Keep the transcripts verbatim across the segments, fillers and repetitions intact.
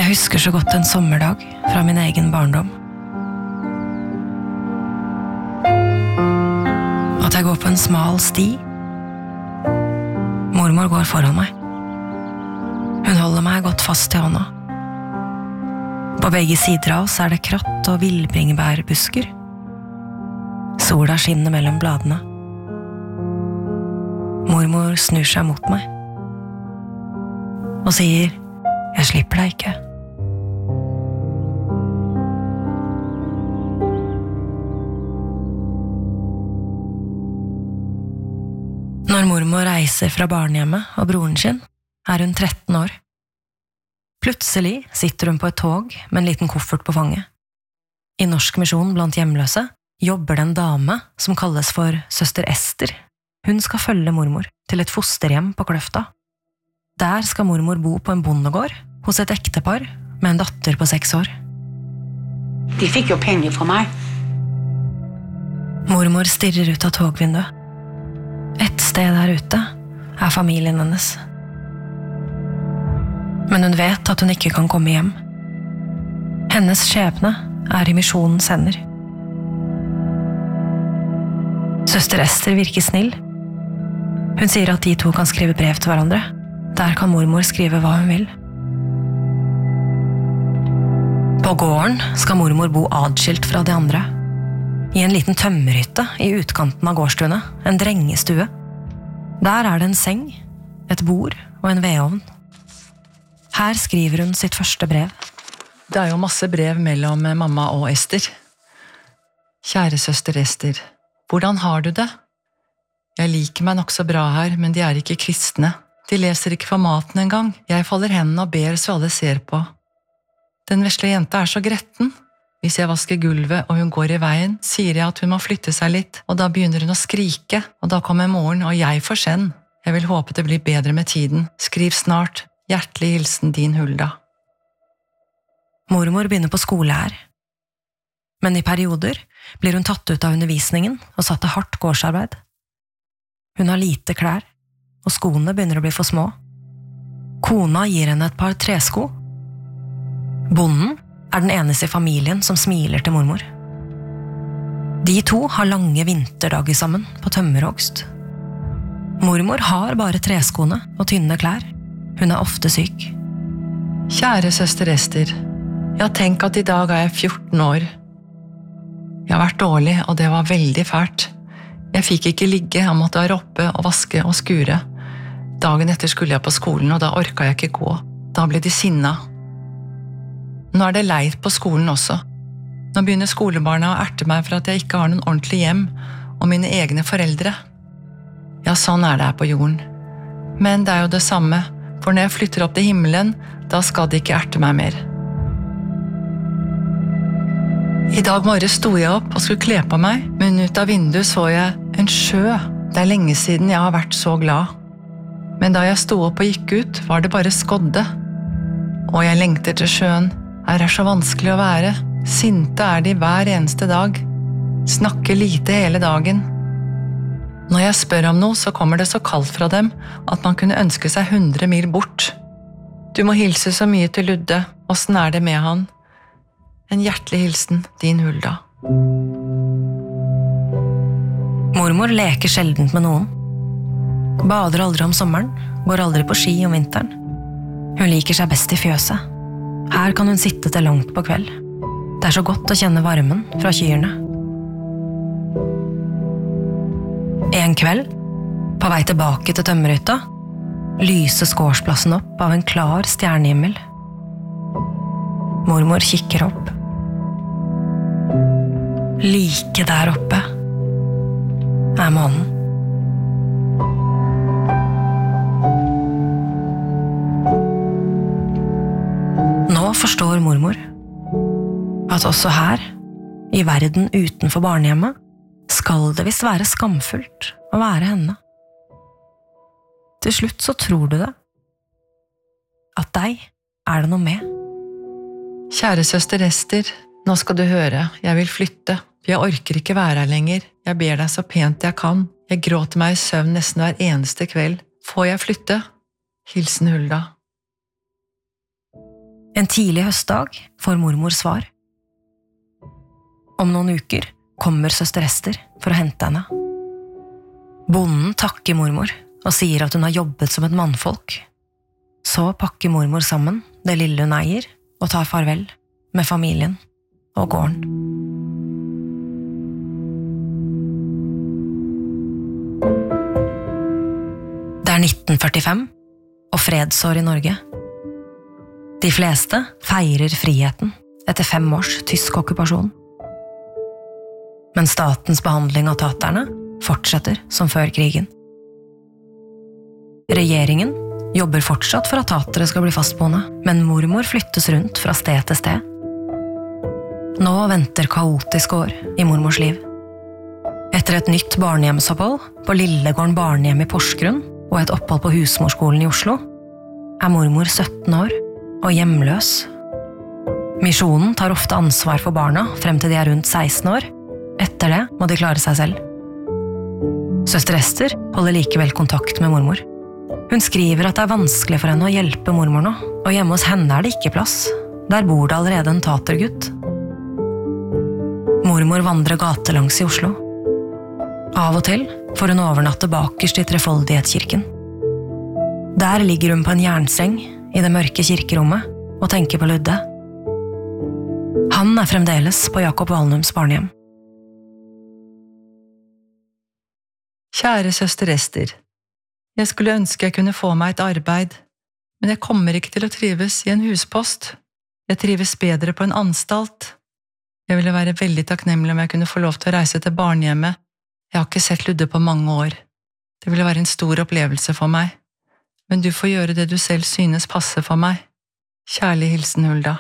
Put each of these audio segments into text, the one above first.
Jeg husker så godt en sommerdag fra min egen barndom. At jeg går på en smal sti. Mormor går foran meg. Hun holder meg godt fast i hånda. På begge sider av oss er det kratt og villbringebærbusker. Sola skinner mellom bladene. Mormor snur seg mot meg og sier, jeg slipper deg ikke. Når mormor reiser fra barnehjemmet og broren sin, er hun tretten år. Plutselig sitter hun på et tog med en liten koffert på fanget. I Norsk Misjon blant hjemløse jobber det en dame som kalles for søster Ester. Hun skal følge mormor til et fosterhjem på Kløfta. Der skal mormor bo på en bondegård hos et ektepar med en datter på seks år. De fikk jo penger fra meg. Mormor stirrer ut av togvinduet. Et sted der ute er familien hennes. Men hun vet at hun ikke kan komme hjem. Hennes skjebne er i misjonens hender. Søster Ester virker snill. Hun sier at de to kan skrive brev til hverandre. Der kan mormor skrive hva hun vil. På gården skal mormor bo adskilt fra de andre. I en liten tømmerhytte i utkanten av gårdstunet, en drengestue. Der er det en seng, et bord og en vedovn. Her skriver hun sitt første brev. Det er jo masse brev mellom mamma og Ester. Kjære søster Ester, hvordan har du det? Jeg liker meg nok så bra her, men de er ikke kristne. De leser ikke for maten engang. Jeg faller hendene og ber så alle ser på. Den vesle jenta er så gretten. Hvis jeg vasker gulvet og hun går i veien, sier jeg at hun må flytte seg litt, og da begynner hun å skrike, og da kommer moren, og jeg får skjenn. Jeg vil håpe det blir bedre med tiden. Skriv snart. Hjertelig hilsen din Hulda. Mormor begynner på skole her. Men i perioder blir hun tatt ut av undervisningen og satt til hardt gårdsarbeid. Hun har lite klær, og skoene begynner å bli for små. Kona gir henne et par tresko. Bonden er den eneste i familien som smiler til mormor. De to har lange vinterdager sammen på tømmerhogst. Mormor har bare treskoene og tynne klær. Hun er ofte syk. Kjære søster Ester, ja, tenk at i dag er jeg fjorten år. Jeg har vært dårlig, og det var veldig fælt. Jeg fikk ikke ligge, jeg måtte være oppe og vaske og skure. Dagen etter skulle jeg på skolen, og da orka jeg ikke gå. Da ble de sinna. Nå er det leit på skolen også. Nå begynner skolebarna å erte meg for at jeg ikke har noen ordentlig hjem, og mine egne foreldre. Ja, sånn er det her på jorden. Men det er jo det samme, for når jeg flytter opp til himmelen, da skal de ikke erte meg mer. I dag morges sto jeg opp og skulle kle på meg, men ut av vinduet så jeg en sjø. Det er lenge siden jeg har vært så glad. Men da jeg sto opp og gikk ut, var det bare skodde. Og jeg lengter til sjøen. Her er så vanskelig å være. Sinte er de hver eneste dag. Snakker lite hele dagen. Når jeg spør om noe, så kommer det så kaldt fra dem at man kunne ønske seg hundre mil bort. Du må hilse så mye til Ludde. Hvordan er det med han? En hjertelig hilsen, din Hulda. Mormor leker sjeldent med noen. Bader aldri om sommeren, går aldri på ski om vinteren. Hun liker seg best i fjøset. Her kan hun sitte til langt på kveld. Det er så godt å kjenne varmen fra kyrne. En kveld, på vei tilbake til tømmerhytta, lyser skårsplassen opp av en klar stjernehimmel. Mormor kikker opp. Like der oppe er månen. Nå forstår mormor at også her, i verden utenfor barnehjemmet, skal det visst være skamfullt å være henne. Til slutt så tror du det. At deg er det noe med. Kjære søster Ester, nå skal du høre, jeg vil flytte. Jeg orker ikke være her lenger. Jeg ber deg så pent jeg kan. Jeg gråter meg i søvn nesten hver eneste kveld. Får jeg flytte? Hilsen Hulda. En tidlig høstdag får mormor svar. Om noen uker kommer søster Ester for å hente henne. Bonden takker mormor og sier at hun har jobbet som et mannfolk. Så pakker mormor sammen det lille hun eier og tar farvel med familien og gården. Det er nitten førtifem og fredsår i Norge. De fleste feirer friheten etter fem års tysk okkupasjon. Men statens behandling av taterne fortsetter som før krigen. Regjeringen jobber fortsatt for at tatere skal bli fastboende, men mormor flyttes rundt fra sted til sted. Nå venter kaotiske år i mormors liv. Etter et nytt barnehjemsopphold på Lillegården barnehjem i Porsgrunn og et opphold på husmorskolen i Oslo, er mormor sytten år og hjemløs. Misjonen tar ofte ansvar for barna frem til de er rundt seksten år. Etter det må de klare seg selv. Søster Ester holder likevel kontakt med mormor. Hun skriver at det er vanskelig for henne å hjelpe mormor nå, og hjemme hos henne er det ikke plass. Der bor det allerede en tatergutt. Mormor vandrer gatelangs i Oslo. Av og til får hun overnatte bakerst i Trefoldighetskirken. Der ligger hun på en jernseng i det mørke kirkerommet og tenker på Ludde. Han er fremdeles på Jakob Valnums barnehjem. Kjære søster Ester, jeg skulle ønske jeg kunne få meg et arbeid, men jeg kommer ikke til å trives i en huspost. Jeg trives bedre på en anstalt. Jeg ville være veldig takknemlig om jeg kunne få lov til å reise til barnehjemmet. Jeg har ikke sett Ludde på mange år. Det ville være en stor opplevelse for meg. Men du får gjøre det du selv synes passer for meg. Kjærlig hilsen Hulda.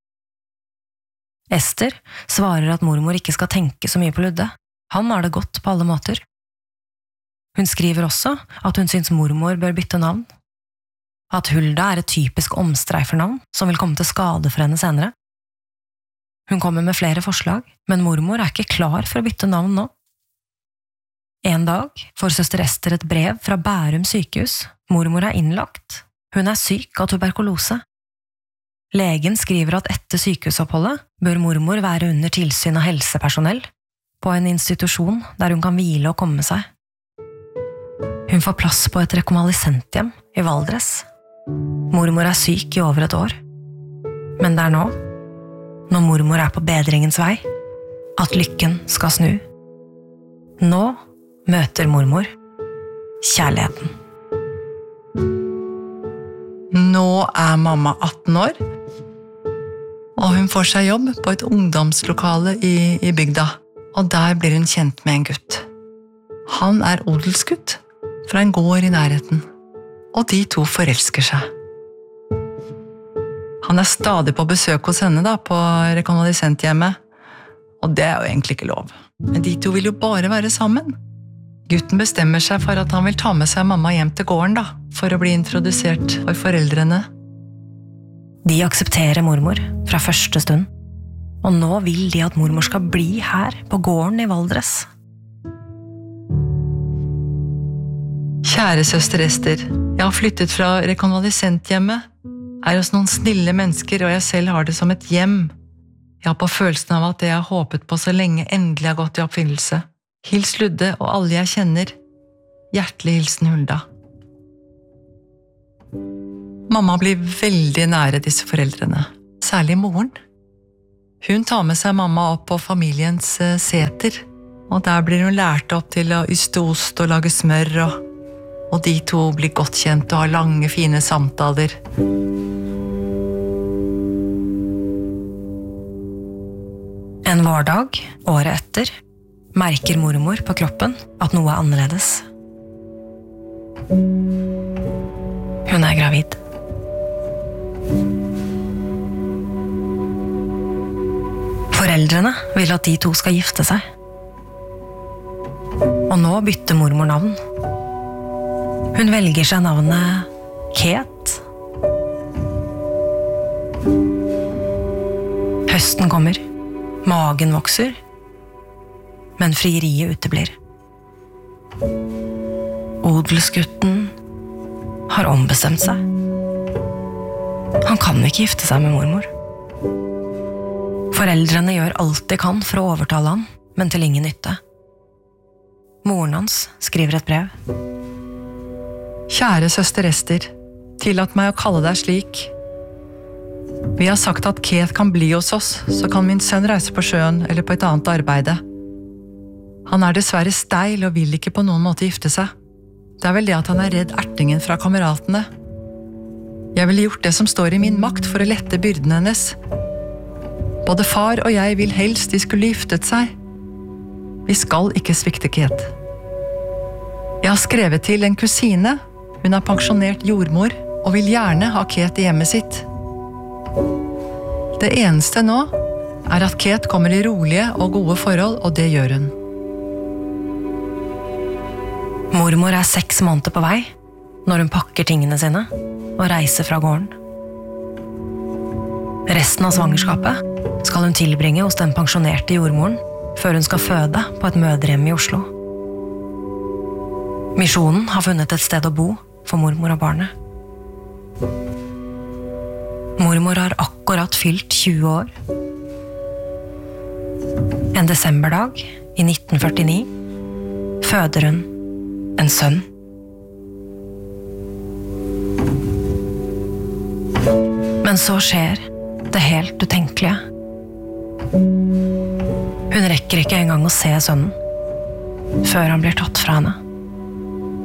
Ester svarer at mormor ikke skal tenke så mye på Ludde. Han har det godt på alle måter. Hun skriver også at hun synes mormor bør bytte navn. At Hulda er et typisk omstreifernavn som vil komme til skade for henne senere. Hun kommer med flere forslag, men mormor er ikke klar for å bytte navn nå. En dag får søster Ester et brev fra Bærum sykehus. Mormor er innlagt. Hun er syk av tuberkulose. Legen skriver at etter sykehusoppholdet bør mormor være under tilsyn av helsepersonell på en institusjon der hun kan hvile og komme seg. Hun får plass på et rekonvalisenthjem i Valdres. Mormor er syk i over et år. Men det er nå, når mormor er på bedringens vei, at lykken skal snu. Nå møter mormor kjærligheten. Nå er mamma atten år, og hun får seg jobb på et ungdomslokale i, i bygda, og der blir hun kjent med en gutt. Han er odelsgutt fra en gård i nærheten, og de to forelsker seg. Han er stadig på besøk hos henne da, på rekonvalisenthjemmet, og det er jo egentlig ikke lov. Men de to vil jo bare være sammen. Gutten bestemmer seg for at han vil ta med seg mamma hjem til gården da, for å bli introdusert for foreldrene. De aksepterer mormor fra første stund, og nå vil de at mormor skal bli her på gården i Valdres. Kjære søster Ester, jeg har flyttet fra rekonvalisenthjemmet, er hos noen snille mennesker, og jeg selv har det som et hjem. Jeg har på følelsen av at det jeg har håpet på så lenge endelig har gått i oppfyllelse. Hils Ludde og alle jeg kjenner. Hjertelig hilsen Hulda. Mamma blir veldig nære disse foreldrene, særlig moren. Hun tar med seg mamma opp på familiens seter, og der blir hun lært opp til å yste ost og lage smør, og, og de to blir godt kjent og har lange, fine samtaler. En vårdag, året etter, merker mormor på kroppen at noe er annerledes. Hun er gravid. Foreldrene vil at de to skal gifte seg. Og nå bytter mormor navn. Hun velger seg navnet Ket. Høsten kommer. Magen vokser. Men frieriet uteblir. Odelsgutten har ombestemt seg. Han kan ikke gifte seg med mormor. Foreldrene gjør alt de kan for å overtale han, men til ingen nytte. Moren hans skriver et brev. Kjære søster Ester, tillat meg å kalle deg slik. Vi har sagt at Keith kan bli hos oss, så kan min sønn reise på sjøen eller på et annet arbeide. Han er dessverre steil og vil ikke på noen måte gifte seg. Det er vel det at han er redd ertingen fra kameratene. Jeg ville gjort det som står i min makt for å lette byrden hennes. Både far og jeg vil helst de skulle giftet seg. Vi skal ikke svikte Keith. Jeg har skrevet til en kusine. Hun er pensjonert jordmor og vil gjerne ha Keith i hjemmet sitt. Det eneste nå er at Keith kommer i rolige og gode forhold, og det gjør hun. Mormor er seks måneder på vei når hun pakker tingene sine og reiser fra gården. Resten av svangerskapet skal hun tilbringe hos den pensjonerte jordmoren før hun skal føde på et mødrehjem i Oslo. Misjonen har funnet et sted å bo for mormor og barnet. Mormor har akkurat fylt tjue år. En desemberdag i nitten førtini føder hun en sønn. Men så skjer det helt utenkelige. Hun rekker ikke engang å se sønnen før han blir tatt fra henne.